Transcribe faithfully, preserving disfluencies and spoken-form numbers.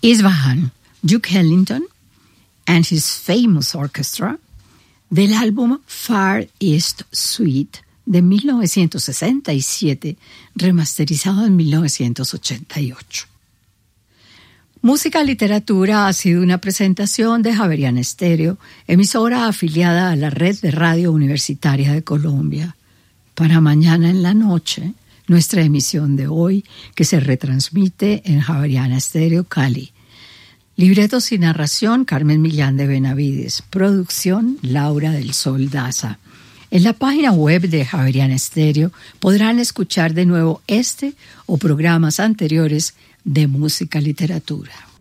Isfahan, Duke Ellington and His Famous Orchestra, del álbum Far East Suite de mil novecientos sesenta y siete, remasterizado en mil novecientos ochenta y ocho. Música Literatura ha sido una presentación de Javeriana Estéreo, emisora afiliada a la Red de Radio Universitaria de Colombia. Para mañana en la noche, nuestra emisión de hoy, que se retransmite en Javeriana Estéreo Cali. Libretos y narración, Carmen Millán de Benavides. Producción, Laura del Sol Daza. En la página web de Javeriana Estéreo podrán escuchar de nuevo este o programas anteriores de Música Literatura.